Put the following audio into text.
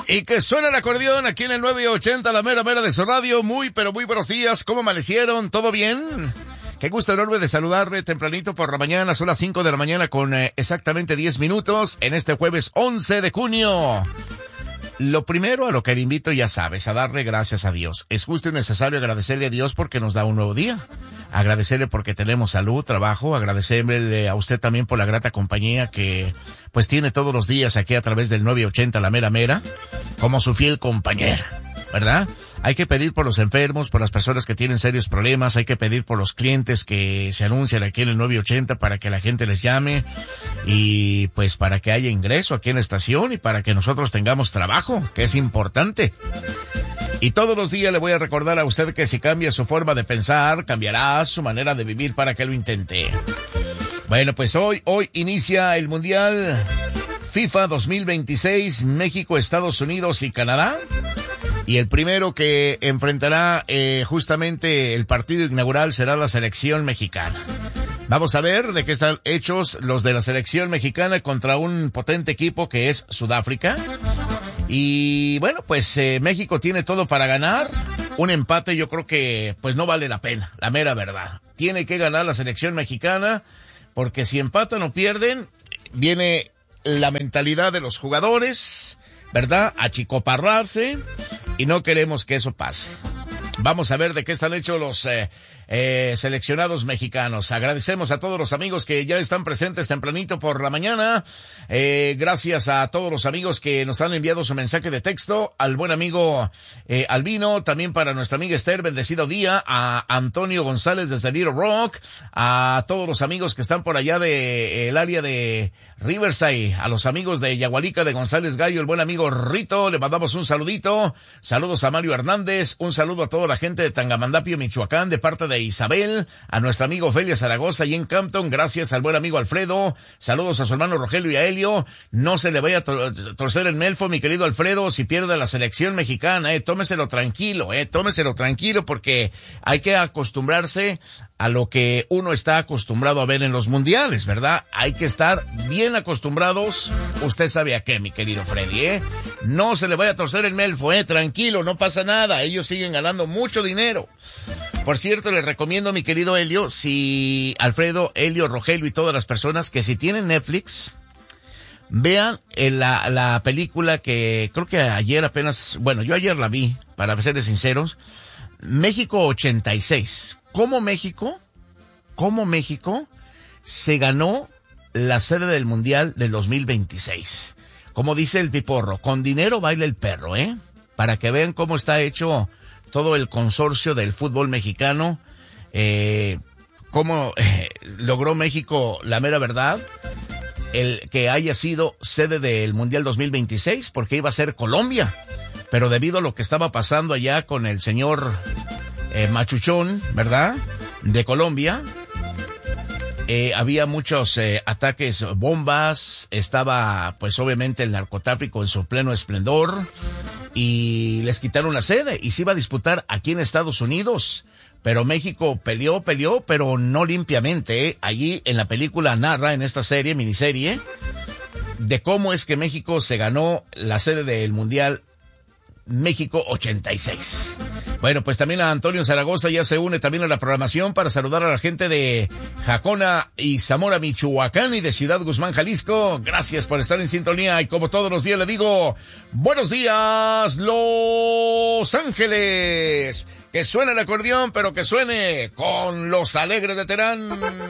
Y que suena el acordeón aquí en el 980, la mera mera de su radio. Muy, pero muy buenos días. ¿Cómo amanecieron? ¿Todo bien? Qué gusto enorme de saludarle tempranito por la mañana. Son las 5 de la mañana con exactamente 10 minutos en este jueves 11 de junio. Lo primero a lo que le invito, ya sabes, a darle gracias a Dios. Es justo y necesario agradecerle a Dios porque nos da un nuevo día. Agradecerle porque tenemos salud, trabajo. Agradecerle a usted también por la grata compañía que pues tiene todos los días aquí a través del 980 La Mera Mera como su fiel compañera, ¿verdad? Hay que pedir por los enfermos, por las personas que tienen serios problemas, hay que pedir por los clientes que se anuncian aquí en el 980 para que la gente les llame y pues para que haya ingreso aquí en la estación y para que nosotros tengamos trabajo, que es importante. Y todos los días le voy a recordar a usted que si cambia su forma de pensar, cambiará su manera de vivir para que lo intente. Bueno, pues hoy inicia el Mundial FIFA 2026, México, Estados Unidos y Canadá. Y el primero que enfrentará justamente el partido inaugural será la selección mexicana. Vamos a ver de qué están hechos los de la selección mexicana contra un potente equipo que es Sudáfrica. Y bueno, pues México tiene todo para ganar. Un empate yo creo que pues no vale la pena, la mera verdad. Tiene que ganar la selección mexicana porque si empatan o pierden, viene la mentalidad de los jugadores, ¿verdad? Achicoparrarse. Y no queremos que eso pase. Vamos a ver de qué están hechos los seleccionados mexicanos. Agradecemos a todos los amigos que ya están presentes tempranito por la mañana. Gracias a todos los amigos que nos han enviado su mensaje de texto. Al buen amigo Albino, también para nuestra amiga Esther, bendecido día. A Antonio González desde Little Rock. A todos los amigos que están por allá de el área de Riverside. A los amigos de Yagualica, de González Gallo, el buen amigo Rito, le mandamos un saludito. Saludos a Mario Hernández. Un saludo a toda la gente de Tangamandapio, Michoacán, de parte de Isabel, a nuestro amigo Ofelia Zaragoza y en Campton, gracias al buen amigo Alfredo, saludos a su hermano Rogelio y a Helio. No se le vaya a torcer el melfo, mi querido Alfredo, si pierde la selección mexicana, tómeselo tranquilo porque hay que acostumbrarse a lo que uno está acostumbrado a ver en los mundiales, ¿verdad? Hay que estar bien acostumbrados, usted sabe a qué, mi querido Freddy, No se le vaya a torcer el melfo, tranquilo, no pasa nada, ellos siguen ganando mucho dinero. Por cierto, les recomiendo, mi querido Helio, Alfredo, Helio, Rogelio y todas las personas que si tienen Netflix, vean la película que creo que ayer apenas, bueno, yo ayer la vi, para serles sinceros, México 86. ¿Cómo México se ganó la sede del Mundial del 2026? Como dice el Piporro, con dinero baila el perro, para que vean cómo está hecho todo el consorcio del fútbol mexicano, cómo logró México, la mera verdad, el que haya sido sede del Mundial 2026, porque iba a ser Colombia, pero debido a lo que estaba pasando allá con el señor Machuchón, ¿verdad?, de Colombia, había muchos ataques, bombas, estaba pues obviamente el narcotráfico en su pleno esplendor y les quitaron la sede y se iba a disputar aquí en Estados Unidos, pero México peleó, pero no limpiamente, Allí en la película narra, en esta miniserie, de cómo es que México se ganó la sede del Mundial México 86. Bueno, pues también a Antonio Zaragoza ya se une también a la programación para saludar a la gente de Jacona y Zamora, Michoacán y de Ciudad Guzmán, Jalisco. Gracias por estar en sintonía y como todos los días le digo, buenos días, Los Ángeles. Que suene el acordeón, pero que suene con los Alegres de Terán.